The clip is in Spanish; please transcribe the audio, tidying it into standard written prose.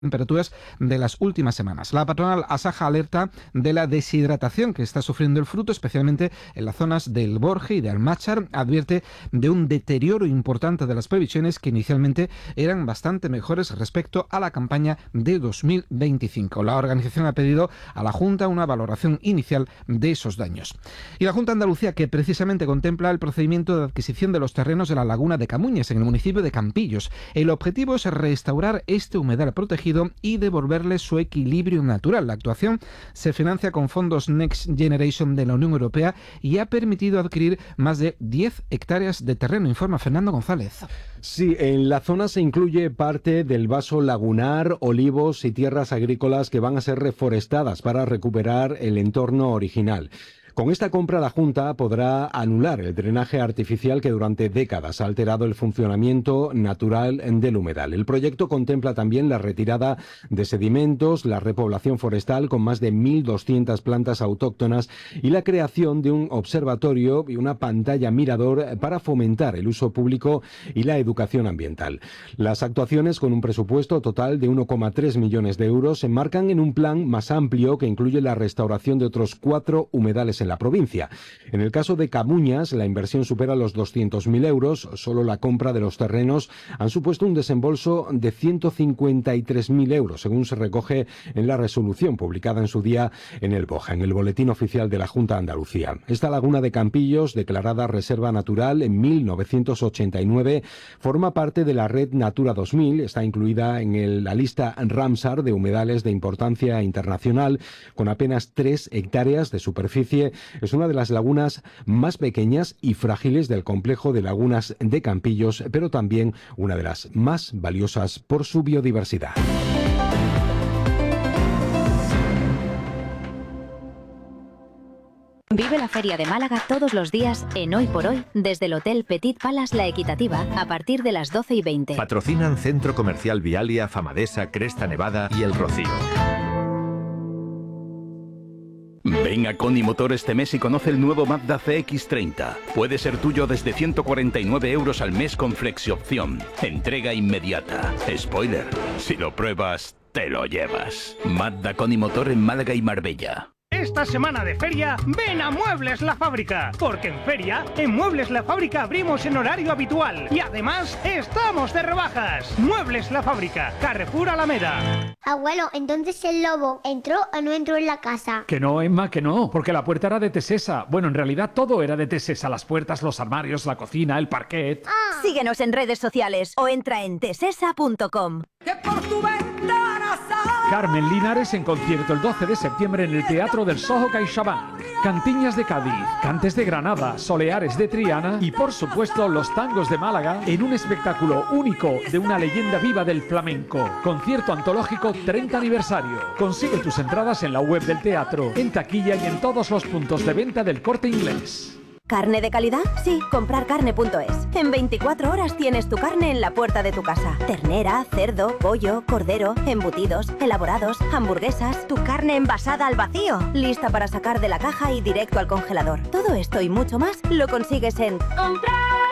temperaturas de las últimas semanas. La patronal Asaja alerta de la deshidratación que está sufriendo el fruto, especialmente en las zonas del Borje y de Almáchar. Advierte de un deterioro importante de las previsiones que inicialmente eran bastante mejores respecto a la campaña de 2025. La organización ha pedido a la Junta una valoración inicial de esos daños. Y la Junta de Andalucía, que precisamente contempla el procedimiento de adquisición de los terrenos de la laguna de Camuñas, en el municipio de Campillos. El objetivo es restaurar este humedal protegido y devolverle su equilibrio natural. La actuación se financia con fondos Next Generation de la Unión Europea y ha permitido adquirir más de 10 hectáreas de terreno, informa Fernando González. Sí, en la zona se incluye parte del vaso lagunar, olivos y tierras agrícolas que van a ser reforestadas para recuperar el entorno original. Con esta compra, la Junta podrá anular el drenaje artificial que durante décadas ha alterado el funcionamiento natural del humedal. El proyecto contempla también la retirada de sedimentos, la repoblación forestal con más de 1.200 plantas autóctonas y la creación de un observatorio y una pantalla mirador para fomentar el uso público y la educación ambiental. Las actuaciones, con un presupuesto total de 1,3 millones de euros, se enmarcan en un plan más amplio que incluye la restauración de otros 4 humedales en la provincia. En el caso de Camuñas, la inversión supera los 200.000 euros. Solo la compra de los terrenos han supuesto un desembolso de 153.000 euros, según se recoge en la resolución publicada en su día en el BOJA, en el Boletín Oficial de la Junta de Andalucía. Esta laguna de Campillos, declarada Reserva Natural en 1989, forma parte de la Red Natura 2000, está incluida en la lista Ramsar de humedales de importancia internacional, con apenas 3 hectáreas de superficie. Es una de las lagunas más pequeñas y frágiles del complejo de lagunas de Campillos, pero también una de las más valiosas por su biodiversidad. Vive la Feria de Málaga todos los días en Hoy por Hoy desde el Hotel Petit Palace La Equitativa a partir de las 12:20. Patrocinan Centro Comercial Vialia, Famadesa, Cresta Nevada y El Rocío. Ven a Coni Motor este mes y conoce el nuevo Mazda CX-30. Puede ser tuyo desde 149 euros al mes con flexiopción. Entrega inmediata. Spoiler, si lo pruebas, te lo llevas. Mazda Coni Motor en Málaga y Marbella. Esta semana de feria, ven a Muebles La Fábrica, porque en feria, en Muebles La Fábrica abrimos en horario habitual y además estamos de rebajas. Muebles La Fábrica, Carrefour Alameda. Abuelo, entonces el lobo ¿entró o no entró en la casa? Que no, Emma, que no, porque la puerta era de Tesesa. Bueno, en realidad todo era de Tesesa, las puertas, los armarios, la cocina, el parquet. Síguenos en redes sociales o entra en tesesa.com. Carmen Linares en concierto el 12 de septiembre en el Teatro del Soho CaixaBank. Cantiñas de Cádiz, Cantes de Granada, Soleares de Triana y por supuesto los tangos de Málaga en un espectáculo único de una leyenda viva del flamenco. Concierto antológico 30 aniversario. Consigue tus entradas en la web del teatro, en taquilla y en todos los puntos de venta del Corte Inglés. ¿Carne de calidad? Sí, comprarcarne.es. En 24 horas tienes tu carne en la puerta de tu casa. Ternera, cerdo, pollo, cordero, embutidos, elaborados, hamburguesas. Tu carne envasada al vacío. Lista para sacar de la caja y directo al congelador. Todo esto y mucho más lo consigues en Comprar